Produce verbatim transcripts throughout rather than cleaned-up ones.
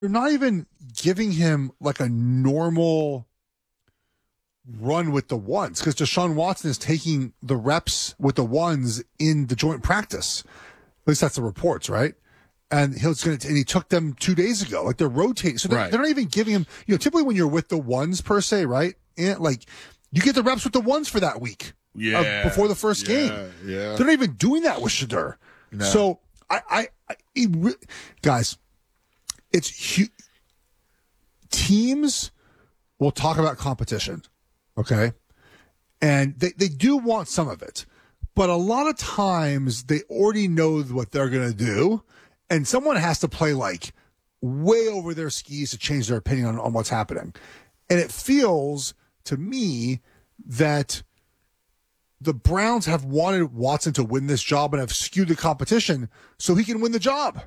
They're not even giving him like a normal run with the ones because Deshaun Watson is taking the reps with the ones in the joint practice. At least that's the reports, right? And he's going to, and he took them two days ago. Like they're rotating, so they're, Right. they're not even giving him. You know, typically when you're with the ones per se, right? And like you get the reps with the ones for that week, Yeah. uh, before the first yeah, game. Yeah. They're not even doing that with Shedeur. No. So I, I, I it re- guys, it's hu- teams will talk about competition, okay, and they they do want some of it, but a lot of times they already know what they're gonna do, and someone has to play like way over their skis to change their opinion on, on what's happening, and it feels to me that the Browns have wanted Watson to win this job and have skewed the competition so he can win the job.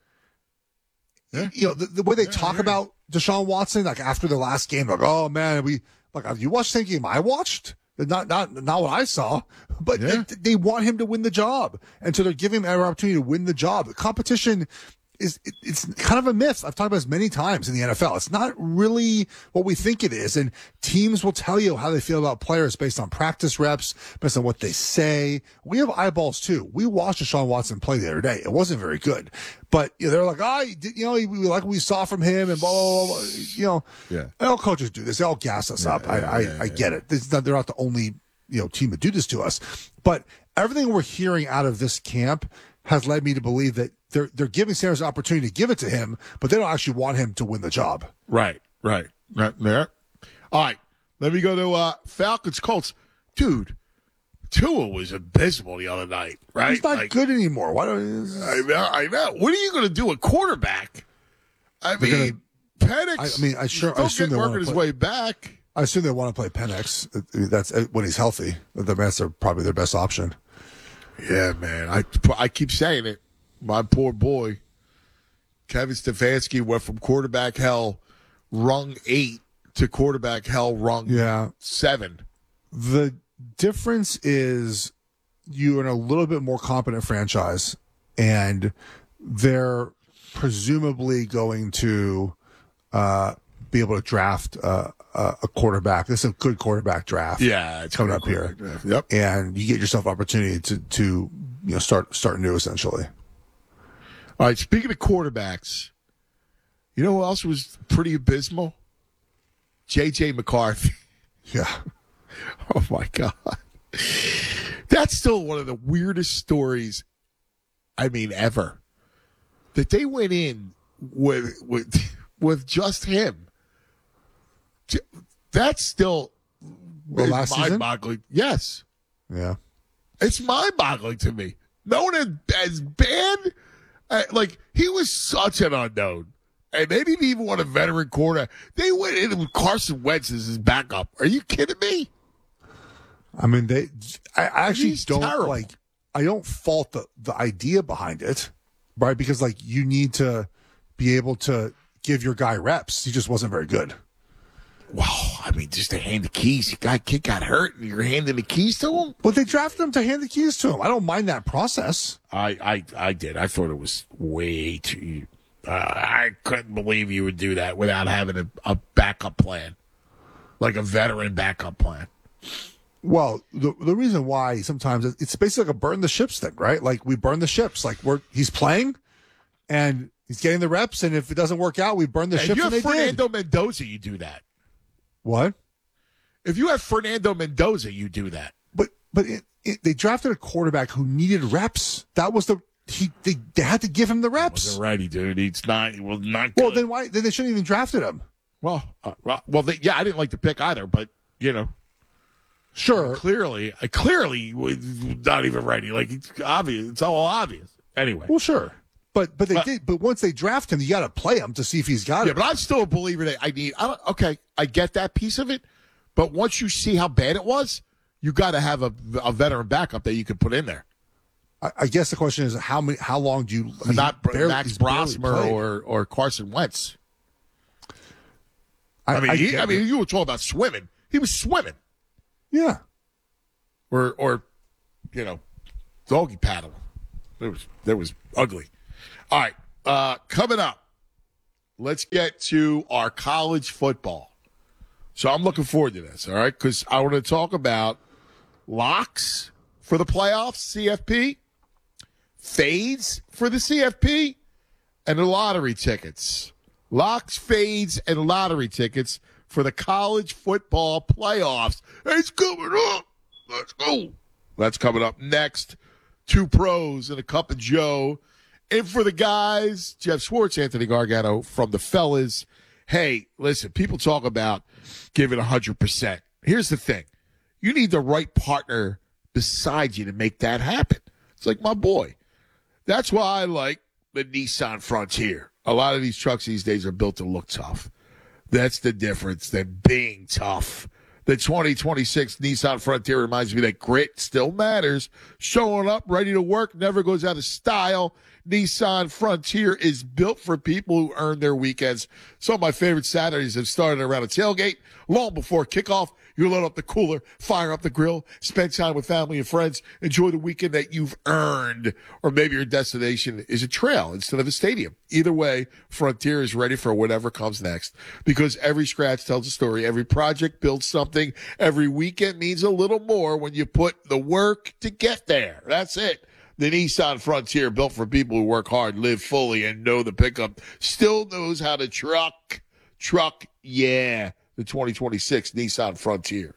Yeah. You know, the, the way they Yeah, talk yeah. about Deshaun Watson, like after the last game, like, oh man, we like you watched the same game I watched, not not not what I saw, but Yeah. they, they want him to win the job, and so they're giving him every opportunity to win the job. Competition is it, it's kind of a myth. I've talked about this many times in the N F L. It's not really what we think it is, and teams will tell you how they feel about players based on practice reps, based on what they say. We have eyeballs too. We watched Deshaun Watson play the other day. It wasn't very good, but you know, they're like, oh, you know, we like what we saw from him, and blah blah blah. blah. You know, Yeah. all coaches do this. They all gas us up. I I, yeah, I get it. This is not, they're not the only you know team to do this to us, but everything we're hearing out of this camp has led me to believe that they're they're giving Sanders an opportunity to give it to him, but they don't actually want him to win the job. Right, right, right there. All right, let me go to uh, Falcons Colts, dude. Tua was abysmal the other night, right? He's not Like, good anymore. Why don't? I know, I know. What are you going to do at quarterback? I They're mean, Penix. I- I mean, I sure- still I assume get they wanna working his play- way back. I assume they want to play Penix. That's when he's healthy. That's their- probably their best option. Yeah, man. I I keep saying it. My poor boy, Kevin Stefanski, went from quarterback hell, rung eight, to quarterback hell, rung Yeah. seven. The difference is you're in a little bit more competent franchise, and they're presumably going to uh, be able to draft uh, a a quarterback. This is a good quarterback draft. Yeah, it's coming up here. Yep. And you get yourself opportunity to to you know start start new essentially. All right, speaking of quarterbacks, you know who else was pretty abysmal? J J McCarthy. Yeah. Oh, my God. That's still one of the weirdest stories, I mean, ever. That they went in with with, with just him. J- That's still Well, last season? mind-boggling. Yes. Yeah. It's mind-boggling to me. Known as, as bad, uh, like, he was such an unknown. And they didn't even want a veteran quarterback. They went in with Carson Wentz as his backup. Are you kidding me? I mean, they. I I actually He's don't terrible. like. I don't fault the the idea behind it, right? Because like you need to be able to give your guy reps. He just wasn't very good. Wow, I mean, just to hand the keys. You got kid got hurt, and you're handing the keys to him. But they drafted him to hand the keys to him. I don't mind that process. I, I, I did. I thought it was way too. Uh, I couldn't believe you would do that without having a, a backup plan, like a veteran backup plan. Well, the the reason why sometimes it's basically like a burn the ships thing, right? Like we burn the ships. Like we're he's playing, and he's getting the reps, and if it doesn't work out, we burn the If ships. you And have they did. Fernando Mendoza, you do that. What? If you have Fernando Mendoza, you do that. But but it, it, they drafted a quarterback who needed reps. That was the he. They, they had to give him the reps. Wasn't ready, dude. He's not. He was not. Good. Well, then why? Then they shouldn't even drafted him. well, uh, well, well they, yeah. I didn't like the pick either, but you know, Sure. clearly, I clearly was not even ready. Like it's obvious. It's all obvious. Anyway. Well, sure. But but they But- did. But once they draft him, you got to play him to see if he's got Yeah, it. but I'm still a believer that I need. I don't, okay, I get that piece of it, but once you see how bad it was, you got to have a, a veteran backup that you can put in there. I, I guess the question is how many? How long do you? I mean, Not barely- Max he's barely Brosmer played. or or Carson Wentz. I, I mean, I he, get I mean, it. you were talking about swimming. He was swimming, yeah. or or you know, doggy paddle. It was that was ugly. All right, uh, coming up, let's get to our college football. So I'm looking forward to this, all right? Because I want to talk about locks for the playoffs, C F P, fades for the C F P, and the lottery tickets. Locks, fades, and lottery tickets for the college football playoffs. It's coming up. Let's go. That's coming up next. Two pros and a cup of Joe. And for the guys, Jeff Schwartz, Anthony Gargano from the fellas. Hey, listen, people talk about giving one hundred percent. Here's the thing. You need the right partner beside you to make that happen. It's like my boy. That's why I like the Nissan Frontier. A lot of these trucks these days are built to look tough. That's the difference than being tough. The twenty twenty-six Nissan Frontier reminds me that grit still matters. Showing up, ready to work, never goes out of style. Nissan Frontier is built for people who earn their weekends. Some of my favorite Saturdays have started around a tailgate. Long before kickoff, you load up the cooler, fire up the grill, spend time with family and friends, enjoy the weekend that you've earned. Or maybe your destination is a trail instead of a stadium. Either way, Frontier is ready for whatever comes next. Because every scratch tells a story. Every project builds something. Every weekend means a little more when you put the work to get there. That's it. The Nissan Frontier, built for people who work hard, live fully, and know the pickup, still knows how to truck. Truck, yeah. The twenty twenty-six Nissan Frontier.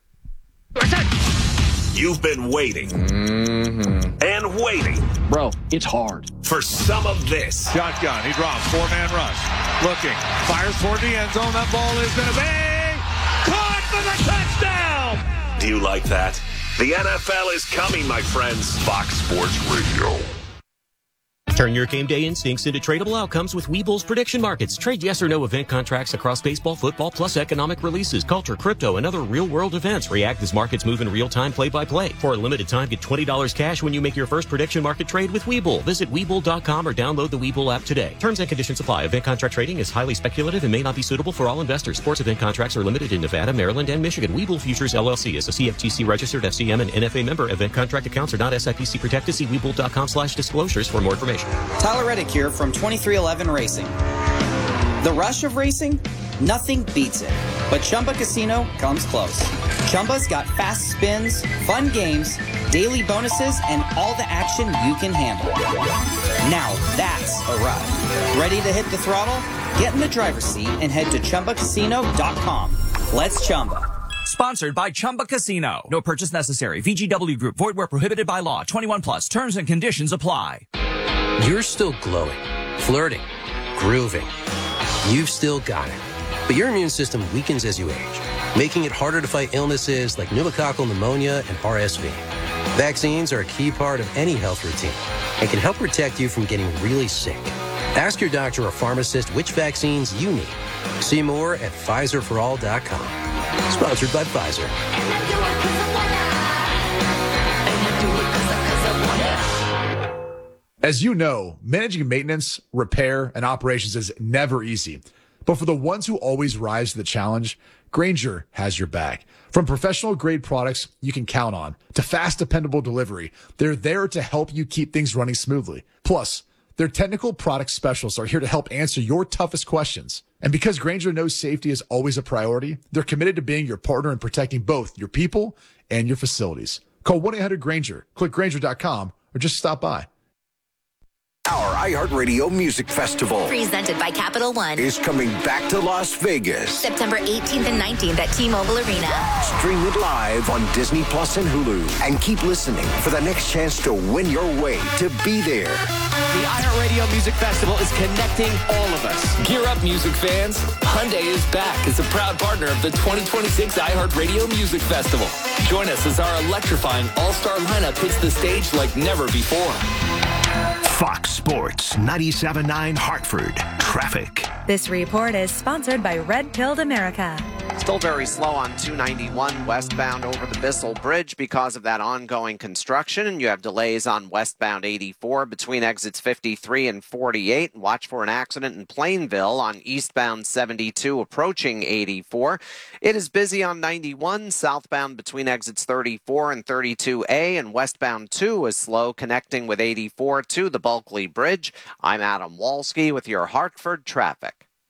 You've been waiting mm-hmm. and waiting. Bro, it's hard. For some of this. Shotgun, he drops, four-man rush. Looking, fires toward the end zone. That ball is going to be caught for the touchdown. Do you like that? The N F L is coming, my friends. Fox Sports Radio. Turn your game day instincts into tradable outcomes with Webull's prediction markets. Trade yes or no event contracts across baseball, football, plus economic releases, culture, crypto, and other real-world events. React as markets move in real time, play-by-play. For a limited time, get twenty dollars cash when you make your first prediction market trade with Webull. Visit Webull dot com or download the Webull app today. Terms and conditions apply. Event contract trading is highly speculative and may not be suitable for all investors. Sports event contracts are limited in Nevada, Maryland, and Michigan. Webull Futures, L L C is a C F T C-registered F C M and N F A member. Event contract accounts are not S I P C protected. See Webull dot com slash disclosures for more information. Tyler Reddick here from twenty-three eleven Racing. The rush of racing? Nothing beats it. But Chumba Casino comes close. Chumba's got fast spins, fun games, daily bonuses, and all the action you can handle. Now that's a ride. Ready to hit the throttle? Get in the driver's seat and head to Chumba Casino dot com. Let's Chumba. Sponsored by Chumba Casino. No purchase necessary. V G W Group. Void where prohibited by law. twenty-one plus. Terms and conditions apply. You're still glowing, flirting, grooving. You've still got it. But your immune system weakens as you age, making it harder to fight illnesses like pneumococcal pneumonia and R S V. Vaccines are a key part of any health routine and can help protect you from getting really sick. Ask your doctor or pharmacist which vaccines you need. See more at Pfizer for all dot com. Sponsored by Pfizer. As you know, managing maintenance, repair, and operations is never easy. But for the ones who always rise to the challenge, Grainger has your back. From professional-grade products you can count on to fast, dependable delivery, they're there to help you keep things running smoothly. Plus, their technical product specialists are here to help answer your toughest questions. And because Grainger knows safety is always a priority, they're committed to being your partner in protecting both your people and your facilities. Call one eight hundred Grainger, click Grainger dot com, or just stop by. Our iHeartRadio Music Festival, presented by Capital One, is coming back to Las Vegas. September eighteenth and nineteenth at T-Mobile Arena. Stream it live on Disney Plus and Hulu. And keep listening for the next chance to win your way to be there. The iHeartRadio Music Festival is connecting all of us. Gear up, music fans. Hyundai is back as a proud partner of the twenty twenty-six iHeartRadio Music Festival. Join us as our electrifying all-star lineup hits the stage like never before. Fox Sports ninety-seven point nine Hartford. Traffic. This report is sponsored by Red Pilled America. Still very slow on two ninety-one westbound over the Bissell Bridge because of that ongoing construction, and you have delays on westbound eighty-four between exits fifty-three and forty-eight. Watch for an accident in Plainville on eastbound seventy-two approaching eighty-four. It is busy on ninety-one southbound between exits thirty-four and thirty-two A, and westbound two is slow connecting with eighty-four to the Bulkley Bridge. I'm Adam Walski with your Hartford traffic.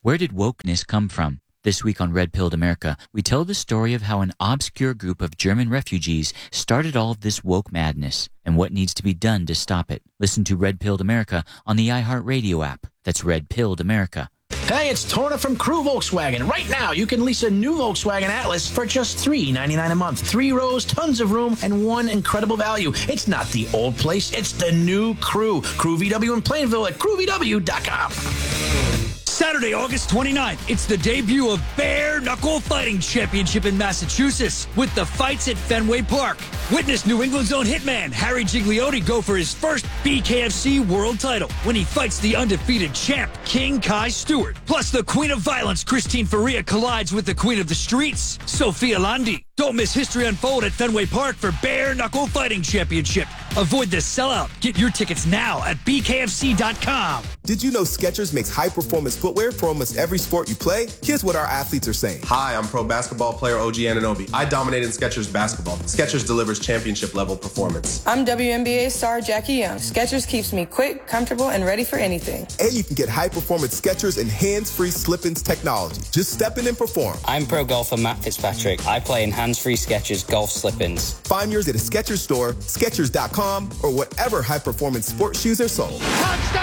Where did wokeness come from? This week on Red Pilled America, we tell the story of how an obscure group of German refugees started all of this woke madness and what needs to be done to stop it. Listen to Red Pilled America on the iHeartRadio app. That's Red Pilled America. Hey, it's Torna from Crew Volkswagen. Right now, you can lease a new Volkswagen Atlas for just three dollars and ninety-nine cents a month. Three rows, tons of room, and one incredible value. It's not the old place, it's the new Crew. Crew V W in Plainville at crew v w dot com. Saturday, August twenty-ninth, it's the debut of Bare Knuckle Fighting Championship in Massachusetts with the fights at Fenway Park. Witness New England's own hitman, Harry Gigliotti, go for his first B K F C world title when he fights the undefeated champ, King Kai Stewart. Plus, the Queen of Violence, Christine Faria, collides with the Queen of the Streets, Sophia Landi. Don't miss history unfold at Fenway Park for Bare Knuckle Fighting Championship. Avoid the sellout. Get your tickets now at b k f c dot com. Did you know Skechers makes high-performance footwear for almost every sport you play? Here's what our athletes are saying. Hi, I'm pro basketball player O G Anunoby. I dominate in Skechers basketball. Skechers delivers championship-level performance. I'm W N B A star Jackie Young. Skechers keeps me quick, comfortable, and ready for anything. And you can get high-performance Skechers and hands-free slip-ins technology. Just step in and perform. I'm pro golfer Matt Fitzpatrick. I play in hands-free Skechers golf slip-ins. Find yours at a Skechers store, Skechers dot com, or whatever high-performance sports shoes are sold. Touchdown!